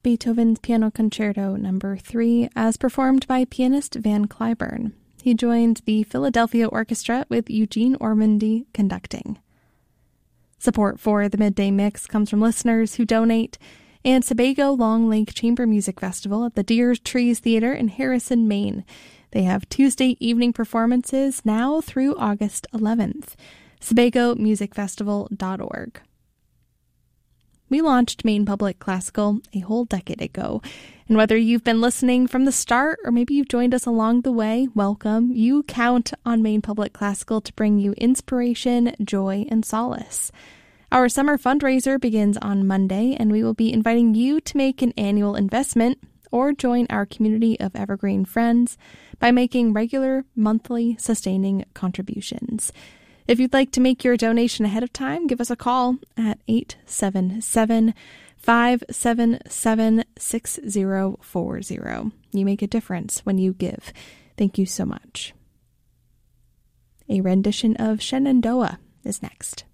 Beethoven's Piano Concerto No. 3 as performed by pianist Van Cliburn. He joined the Philadelphia Orchestra with Eugene Ormandy conducting. Support for the Midday Mix comes from listeners who donate and Sebago Long Lake Chamber Music Festival at the Deer Trees Theater in Harrison, Maine. They have Tuesday evening performances now through August 11th. SebagoMusicFestival.org. We launched Maine Public Classical a whole decade ago, and whether you've been listening from the start or maybe you've joined us along the way, welcome. You count on Maine Public Classical to bring you inspiration, joy, and solace. Our summer fundraiser begins on Monday, and we will be inviting you to make an annual investment or join our community of evergreen friends by making regular, monthly, sustaining contributions. If you'd like to make your donation ahead of time, give us a call at 877-577-6040. You make a difference when you give. Thank you so much. A rendition of Shenandoah is next.